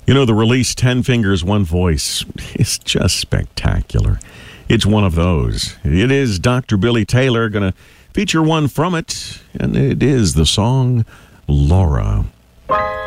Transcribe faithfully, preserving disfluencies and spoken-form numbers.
You know, the release Ten Fingers, One Voice is just spectacular. It's one of those. It is Doctor Billy Taylor going to feature one from it, and it is the song Laura.